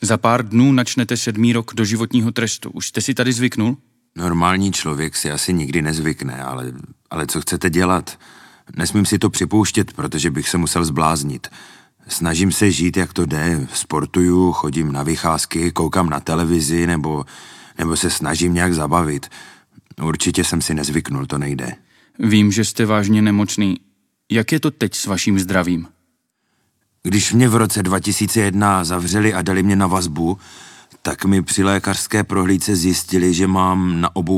Za pár dnů načnete 7. rok doživotního trestu. Už jste si tady zvyknul? Normální člověk si asi nikdy nezvykne, ale co chcete dělat? Nesmím si to připouštět, protože bych se musel zbláznit. Snažím se žít, jak to jde. Sportuju, chodím na vycházky, koukám na televizi nebo se snažím nějak zabavit. Určitě jsem si nezvyknul, to nejde. Vím, že jste vážně nemocný. Jak je to teď s vaším zdravím? Když mě v roce 2001 zavřeli a dali mě na vazbu, tak mi při lékařské prohlídce zjistili, že mám na obou